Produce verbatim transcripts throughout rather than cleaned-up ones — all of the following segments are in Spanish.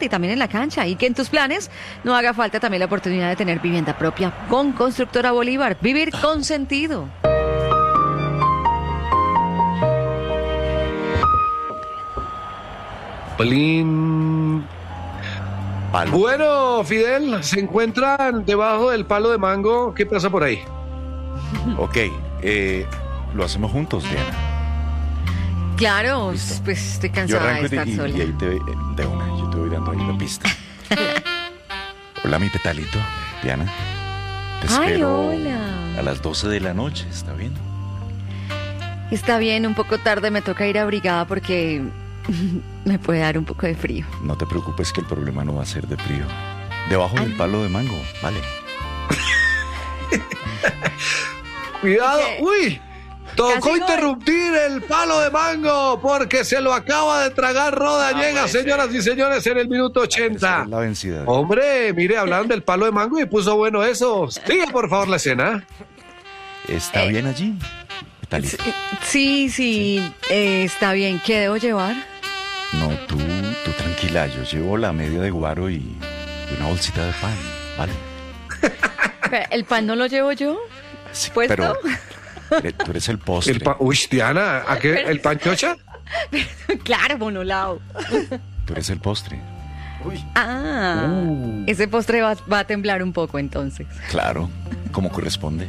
y también en la cancha, y que en tus planes no haga falta también la oportunidad de tener vivienda propia con Constructora Bolívar. Vivir con sentido. Plin. Palo. Bueno, Fidel, se encuentran debajo del palo de mango. ¿Qué pasa por ahí? Ok, eh, lo hacemos juntos, Diana. Claro, ¿Listo? pues estoy Yo cansada de arranco estar y, y, sola. y ahí te de una, yo te voy dando ahí la pista. Hola, mi petalito, Diana. Te Ay, espero hola. a las doce de la noche, ¿está bien? Está bien, un poco tarde, me toca ir abrigada porque me puede dar un poco de frío. No te preocupes que el problema no va a ser de frío. Debajo del palo de mango, vale. Cuidado, ¿Qué? uy, tocó Casi gol. interrumpir el palo de mango porque se lo acaba de tragar Roda Ah, Llega, puede ser. señoras y señores, en el minuto Esa ochenta. es la vencida. Hombre, mire, hablaron del palo de mango y puso bueno eso. Siga, por favor, la escena. ¿Está Eh, bien allí, petalito? Sí, sí, eh, está bien. ¿Qué debo llevar? No, tú, tú tranquila, yo llevo la media de guaro y, y una bolsita de pan, ¿vale? Pero, ¿el pan no lo llevo yo? Sí, ¿Puesto? pero eh, tú eres el postre. El pa- Uy, Diana, ¿a qué? ¿El panchocha? Claro, monolao. Tú eres el postre. Ah, Uh. ese postre va, va a temblar un poco entonces. Claro, como corresponde.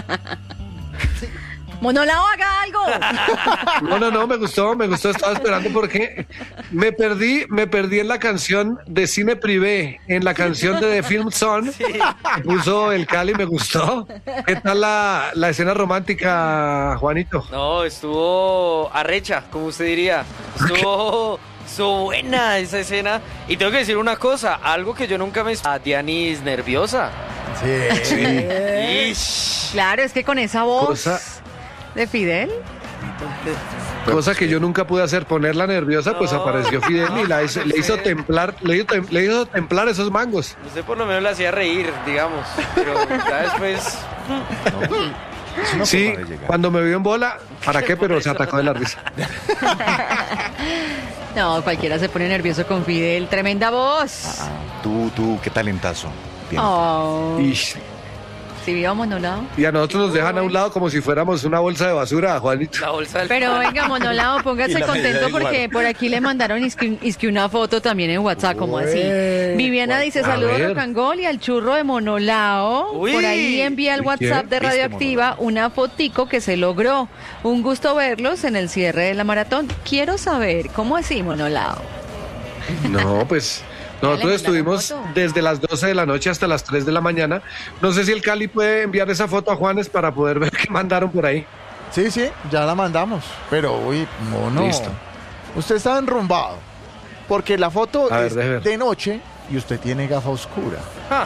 Monolao, haga algo. No, no, no, me gustó, me gustó, estaba esperando porque me perdí, me perdí en la canción de Cine Privé, en la canción de The Film Son, que puso el Cali, me gustó. ¿Qué tal la, la escena romántica, Juanito? No, estuvo arrecha, como usted diría. Estuvo, estuvo buena esa escena. Y tengo que decir una cosa, algo que yo nunca me... A Dianis nerviosa. Sí. Ish. Claro, es que con esa voz Cosa- de Fidel. Cosa que yo nunca pude hacer, ponerla nerviosa, pues No. apareció Fidel y la hizo- le hizo templar, le hizo, tem- le hizo templar esos mangos. Usted por lo menos la hacía reír, digamos. Pero ya después... No, es una Sí, forma de llegar. cuando me vio en bola, ¿para qué? Pero se atacó de la risa. No, cualquiera se pone nervioso con Fidel. Tremenda voz. Ah, tú, tú, qué talentazo. Bien. Oh, Y, si viva monolao. y a nosotros nos dejan a un lado como si fuéramos una bolsa de basura, Juanito. La bolsa del... Pero venga, monolao, Y póngase la contento medida de porque igual. por aquí le mandaron isque, isque una foto también en WhatsApp, como así. Viviana dice, a saludos ver. Rocangol y al churro de monolao. Uy. Por ahí envía al ¿Y WhatsApp quién? de ¿Viste, Radioactiva una fotico que se logró. Un gusto verlos en el cierre de la maratón. Quiero saber, ¿cómo así, monolao? No, pues nosotros mandaron estuvimos foto. desde las doce de la noche hasta las tres de la mañana. No sé si el Cali puede enviar esa foto a Juanes para poder ver qué mandaron por ahí. Sí, sí, ya la mandamos. Pero, uy, mono. Listo. Usted está enrumbado. Porque la foto A ver, es deje ver. de noche y usted tiene gafa oscura.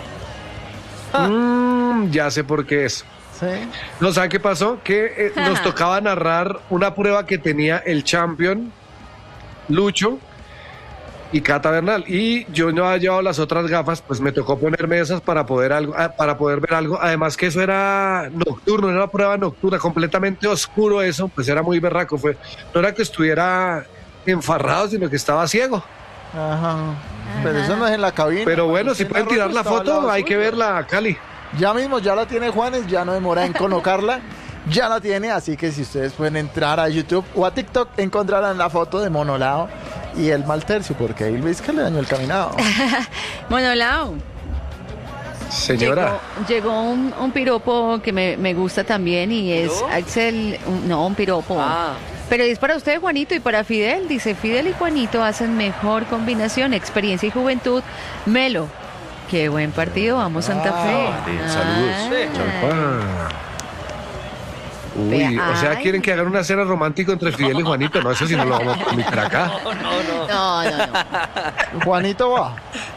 Ah. Mm, ya sé por qué es. ¿Sí? ¿No sabe qué pasó? Que eh, nos tocaba narrar una prueba que tenía el champion, Lucho y Cata Bernal. Y yo no había llevado las otras gafas, pues me tocó ponerme esas para poder, algo, ah, para poder ver algo. Además que eso era nocturno, era una prueba nocturna, completamente oscuro eso, pues era muy berraco. Fue, no era que estuviera enfarrado, sino que estaba ciego. Ajá. Pero eso no es en la cabina. Pero bueno, si Usted pueden narró tirar que la estaba al foto, lado hay que suyo. verla, Cali. Ya mismo ya la tiene Juanes, ya no demora en colocarla. Ya la tiene, así que si ustedes pueden entrar a YouTube o a TikTok, encontrarán la foto de Monolao y el mal tercio, porque ahí Luis que le dañó el caminado. Monolao. Señora. Llegó, llegó un, un piropo que me, me gusta también y es ¿No? Axel, un- no, un piropo. Ah. Pero es para usted, Juanito, y para Fidel. Dice, Fidel y Juanito hacen mejor combinación, experiencia y juventud. Melo, qué buen partido, vamos Santa Ah, Fe. vale, saludos. Sí. Ah. Uy, Vea, o sea, ay. quieren que hagan una cena romántica entre Fidel y Juanito. No, eso sí no lo vamos a permitir acá. No, no, no. No, no, no. Juanito va.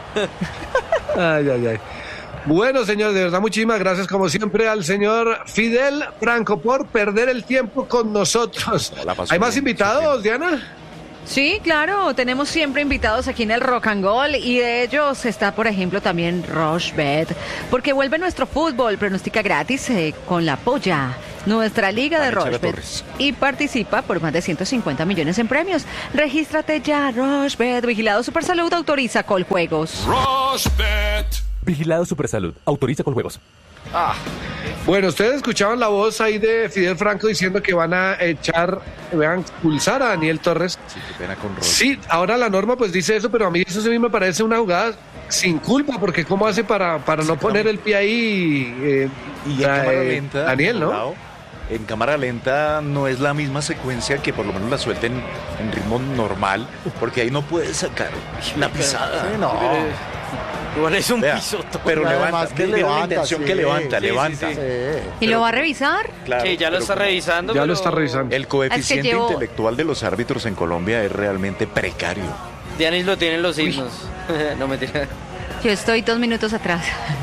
Ay, ay, ay. Bueno, señor, de verdad, muchísimas gracias, como siempre, al señor Fidel Franco por perder el tiempo con nosotros. La pasó ¿Hay más bien, invitados, Diana? Sí, claro, tenemos siempre invitados aquí en el Rock and Gold y de ellos está, por ejemplo, también Rochebet, porque vuelve nuestro fútbol, pronostica gratis eh, con la polla, nuestra liga de Vanessa Rochebet, Torres. y participa por más de ciento cincuenta millones en premios. Regístrate ya, Rochebet, Vigilado Supersalud, autoriza Coljuegos. Vigilado Supersalud. Autoriza con juegos. Ah, Bueno, ustedes escuchaban la voz ahí de Fidel Franco diciendo que van a echar, van a expulsar a Daniel Torres. Sí, qué pena con Ross. Sí, ahora la norma pues dice eso, pero a mí eso sí me parece una jugada sin culpa, porque ¿cómo hace para, para no poner el pie ahí eh, Y en la- cámara eh, lenta, Daniel, ¿no? Lau, en cámara lenta no es la misma secuencia que por lo menos la suelten en ritmo normal, porque ahí no puedes sacar la pisada. Sí, no. igual es un Vea, pisoto. pero Y levanta, además que ve- ve la levanta, intención sí. que levanta, Sí, sí, levanta. sí. Sí. ¿Y lo va a revisar? Claro, Sí, ya lo pero está como revisando. Ya lo pero- está revisando. El coeficiente llevo- intelectual de los árbitros en Colombia es realmente precario. Dianis lo tiene en los himnos. No me tira. Yo estoy dos minutos atrás.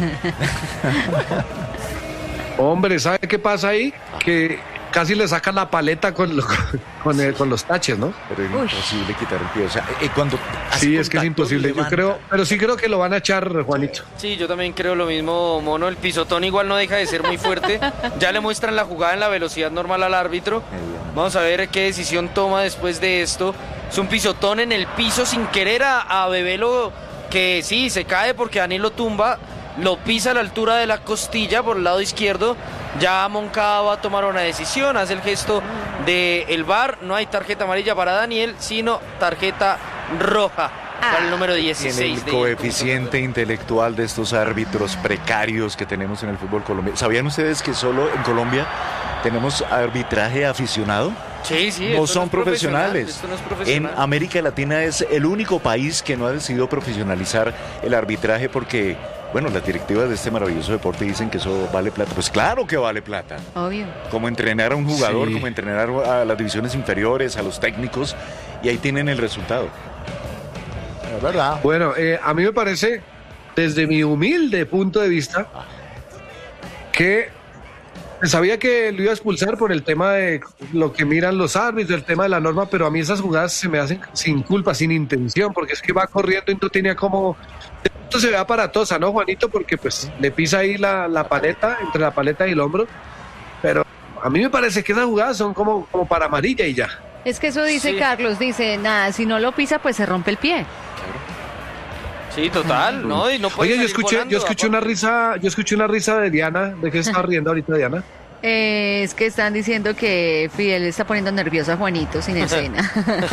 Hombre, ¿sabe qué pasa ahí? Que casi le sacan la paleta con, lo- con, el- con los taches, ¿no? Pero es Uy. imposible quitar el pie. O sea, eh, cuando hace Sí, es que es contacto, imposible. Yo levanta. creo, pero sí creo que lo van a echar, Juanito. Sí, yo también creo lo mismo, Mono. El pisotón igual no deja de ser muy fuerte. Ya le muestran la jugada en la velocidad normal al árbitro. Vamos a ver qué decisión toma después de esto. Es un pisotón en el piso sin querer a, a Bebelo, que sí, se cae porque Daniel lo tumba. Lo pisa a la altura de la costilla por el lado izquierdo. Ya Moncada va a tomar una decisión. Hace el gesto del V A R. No hay tarjeta amarilla para Daniel, sino tarjeta roja para el número Tiene dieciséis. el de- coeficiente intelectual de estos árbitros precarios que tenemos en el fútbol colombiano. ¿Sabían ustedes que solo en Colombia tenemos arbitraje aficionado? Sí, sí. No esto son es profesional, profesionales. esto no es En profesional. América Latina es el único país que no ha decidido profesionalizar el arbitraje porque, bueno, las directivas de este maravilloso deporte dicen que eso vale plata. Pues claro que vale plata. Obvio. Como entrenar a un jugador, Sí. como entrenar a las divisiones inferiores, a los técnicos, y ahí tienen el resultado. Es verdad. Bueno, eh, a mí me parece, desde mi humilde punto de vista, que sabía que lo iba a expulsar por el tema de lo que miran los árbitros, el tema de la norma, pero a mí esas jugadas se me hacen sin culpa, sin intención, porque es que va corriendo y no tenía como... Esto se ve aparatosa, ¿no, Juanito? Porque pues le pisa ahí la, la paleta, entre la paleta y el hombro, pero a mí me parece que esas jugadas son como, como para amarilla y ya. Es que eso dice Sí. Carlos, dice, nada, si no lo pisa, pues se rompe el pie. Sí, total, ¿no? Y no puede Oye, yo salir escuché, volando, yo escuché una aparte. risa, yo escuché una risa de Diana, ¿de qué se está riendo ahorita Diana? Eh, es que están diciendo que Fidel está poniendo nervioso a Juanito sin escena.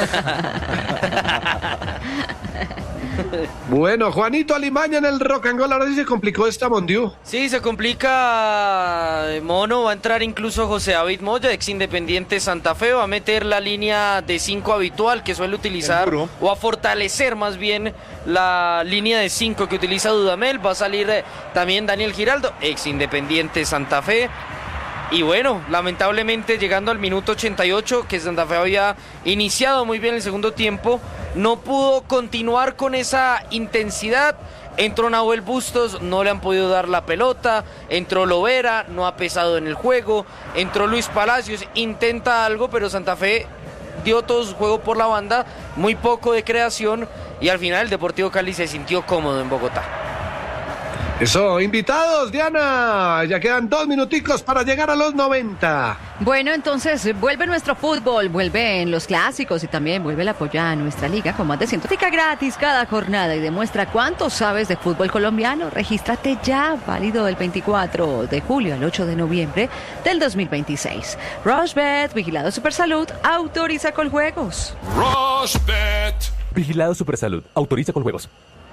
Bueno, Juanito Alimaña en el Rock and Roll, ahora sí se complicó esta Mondiú. Sí, se complica, eh, Mono, va a entrar incluso José David Moya, ex Independiente Santa Fe, va a meter la línea de cinco habitual que suele utilizar, El muro. o a fortalecer más bien la línea de cinco que utiliza Dudamel, va a salir eh, también Daniel Giraldo, ex Independiente Santa Fe. Y bueno, lamentablemente llegando al minuto ochenta y ocho, que Santa Fe había iniciado muy bien el segundo tiempo, no pudo continuar con esa intensidad. Entró Nahuel Bustos, no le han podido dar la pelota. Entró Lovera, no ha pesado en el juego. Entró Luis Palacios, intenta algo, pero Santa Fe dio todo su juego por la banda, muy poco de creación. Y al final el Deportivo Cali se sintió cómodo en Bogotá. Eso, invitados, Diana, ya quedan dos minuticos para llegar a los noventa. Bueno, entonces vuelve nuestro fútbol, vuelven los clásicos y también vuelve el apoyo a nuestra liga con más de cien tica gratis cada jornada y demuestra cuánto sabes de fútbol colombiano. Regístrate ya, válido del veinticuatro de julio al ocho de noviembre del dos mil veintiséis. Rochebet, Vigilado Supersalud, autoriza con juegos. Vigilado Supersalud. Autoriza con juegos.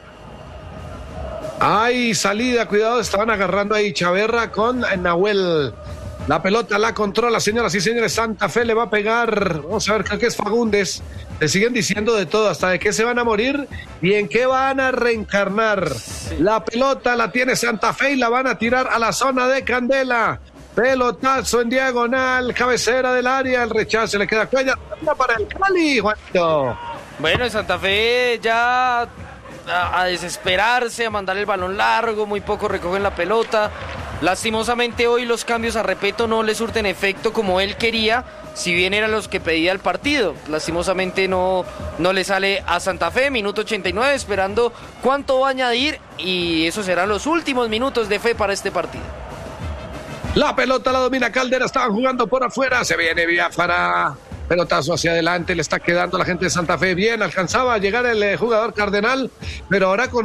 Ay, salida, cuidado, estaban agarrando ahí Chaverra con Nahuel. La pelota la controla, señoras y señores. Santa Fe le va a pegar. Vamos a ver, creo que es Fagundes. Le siguen diciendo de todo, hasta de qué se van a morir y en qué van a reencarnar. La pelota la tiene Santa Fe y la van a tirar a la zona de Candela. Pelotazo en diagonal, cabecera del área, el rechazo le queda cuella para el Cali, Juanito. Bueno, Santa Fe ya a, a desesperarse, a mandar el balón largo, muy poco recogen la pelota. Lastimosamente hoy los cambios a Repeto no le surten efecto como él quería, si bien eran los que pedía el partido. Lastimosamente no, no le sale a Santa Fe, minuto ochenta y nueve, esperando cuánto va a añadir, y esos serán los últimos minutos de Fe para este partido. La pelota la domina Caldera, estaban jugando por afuera, se viene Biafara, pelotazo hacia adelante, le está quedando a la gente de Santa Fe bien, alcanzaba a llegar el eh, jugador Cardenal, pero ahora con